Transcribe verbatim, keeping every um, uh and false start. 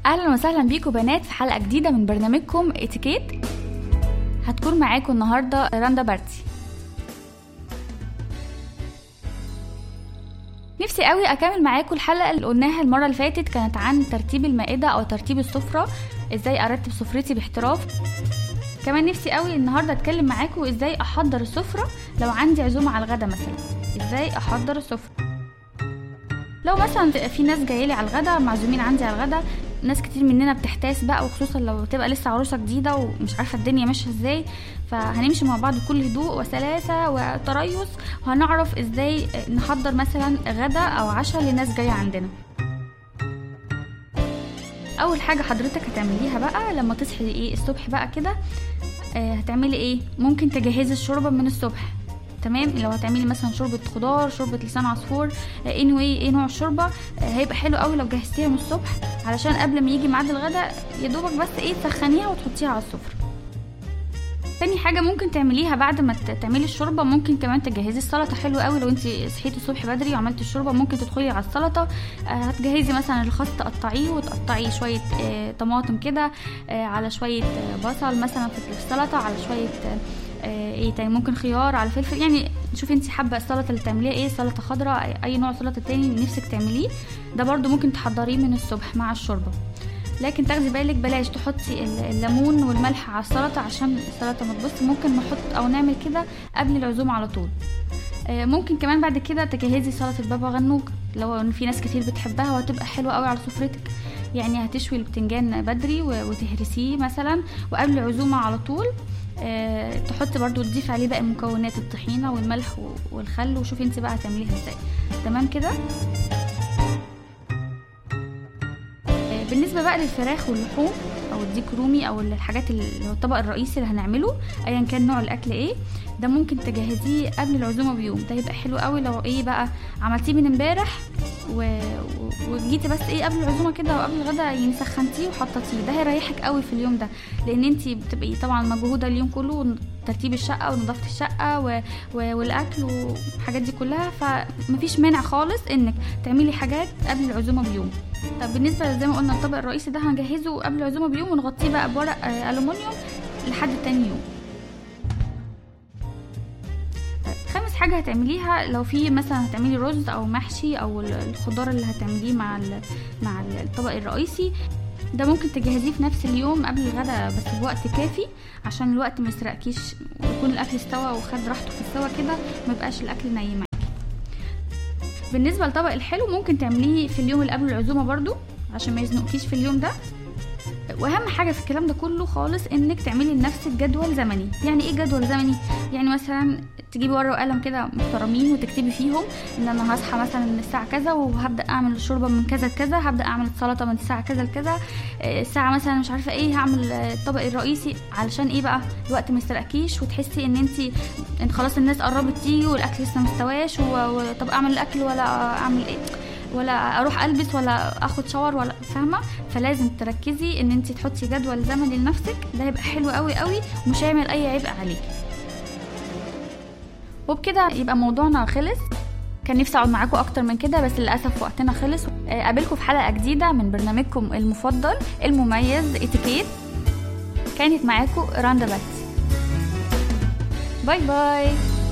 اهلا وسهلا بيكم بنات في حلقه جديده من برنامجكم اتيكيت. هتكون معاكم النهارده رندا بارتي. نفسي قوي اكمل معاكم الحلقه اللي قلناها المره اللي فاتت، كانت عن ترتيب المائده او ترتيب السفره، ازاي ارتب سفرتي باحتراف. كمان نفسي قوي النهارده اتكلم معاكم ازاي احضر السفره لو عندي عزومه على الغدا مثلا، ازاي احضر السفره. لو مثلا في ناس جايلي على الغدا، معزومين عندي على الغدا، ناس كتير مننا بتحتاس بقى، وخصوصا لو تبقى لسه عروسه جديده ومش عارفه الدنيا ماشيه ازاي، فهنمشي مع بعض بكل هدوء وسلاسه وتريث، وهنعرف ازاي نحضر مثلا غدا او عشاء لناس جايه عندنا. اول حاجه حضرتك هتعمليها بقى لما تصحي ايه الصبح بقى كده، آه هتعملي ايه؟ ممكن تجهزي الشوربه من الصبح. تمام، لو هتعملي مثلا شوربه خضار، شوربه لسان عصفور، anyway ايه نوع الشوربه، هيبقى حلو قوي لو جهزتيها من الصبح، علشان قبل ما يجي ميعاد الغداء يا دوبك بس ايه تسخنيها وتحطيها على السفره. تاني حاجه ممكن تعمليها بعد ما تعملي الشوربه، ممكن كمان تجهزي السلطه. حلو قوي لو انت صحيتي الصبح بدري وعملتي الشوربه، ممكن تدخلي على السلطه. هتجهزي مثلا الخس تقطعيه وتقطعي شويه طماطم كده، على شويه بصل مثلا في السلطه، على شويه ايه تاني، ممكن خيار على فلفل، يعني شوفي انت حابه السلطه اللي تعمليها ايه، سلطه خضراء، اي نوع سلطه تاني نفسك تعمليه، ده برضو ممكن تحضريه من الصبح مع الشوربه. لكن تاخدي بالك بلاش تحطي الليمون والملح على السلطه عشان السلطه ما تبص. ممكن نحط او نعمل كده قبل العزومه على طول. ممكن كمان بعد كده تجهزي سلطه البابا غنوج، لو في ناس كتير بتحبها وهتبقى حلوه قوي على سفرتك. يعني هتشوي البتنجان بدري وتهرسيه مثلا، وقبل العزومه على طول أه تحطي برضو تضيف عليه باقي المكونات، الطحينه والملح والخل، وشوفي انت بقى هتعمليها ازاي. تمام كده. أه بالنسبه بقى للفراخ واللحوم او الديك رومي او الحاجات اللي هو الطبق الرئيسي اللي هنعمله، ايا كان نوع الاكل ايه، ده ممكن تجهزيه قبل العزومه بيوم. ده يبقى حلو قوي لو ايه بقى عملتيه من امبارح و... وجيتي بس ايه قبل العزومه كده وقبل الغدا يعني سخنتيه وحطيتيه، ده هيريحك قوي في اليوم ده، لان انتي بتبقي طبعا مجهوده اليوم كله، ترتيب الشقه ونظافه الشقه و... و... والاكل والحاجات دي كلها، فمفيش مانع خالص انك تعملي حاجات قبل العزومه بيوم. طب بالنسبه زي ما قلنا الطبق الرئيسي ده هنجهزه قبل العزومه بيوم، ونغطيه بقى بورق الومنيوم لحد تاني يوم. خامس حاجه هتعمليها، لو في مثلا هتعملي رز او محشي او الخضار اللي هتعمليه مع مع الطبق الرئيسي، ده ممكن تجهزيه في نفس اليوم قبل الغداء بس بوقت كافي، عشان الوقت ما يسرقكيش ويكون الاكل استوى وخد راحته في السوا كده، ما يبقاش الاكل ني معاكي. بالنسبه للطبق الحلو ممكن تعمليه في اليوم اللي قبل العزومه برضو عشان ما يزنقكيش في اليوم ده. واهم حاجه في الكلام ده كله خالص انك تعملي لنفسك جدول زمني. يعني ايه جدول زمني؟ يعني مثلا تجيبي ورقه وقلم كده محترمين وتكتبي فيهم ان انا هصحى مثلا من الساعه كذا وهبدا اعمل الشوربه من كذا لكذا، هبدا اعمل السلطه من الساعه كذا لكذا، الساعه مثلا مش عارفه ايه هعمل الطبق الرئيسي، علشان ايه بقى الوقت ما يسرقكيش وتحسي ان انت ان خلاص الناس قربت تيجي والاكل لسه مستواش، وطب اعمل الاكل ولا اعمل ايه، ولا اروح البس ولا اخد شاور ولا فاهمه. فلازم تركزي ان انت تحطي جدول زمني لنفسك، ده هيبقى حلو قوي قوي ومش هيعمل اي عبء عليكي. وبكده يبقى موضوعنا خلص. كان نفسي اقعد معاكم اكتر من كده بس للاسف وقتنا خلص. اقابلكم في حلقه جديده من برنامجكم المفضل المميز اتيكيت. كانت معاكم رندا بارتي. باي باي.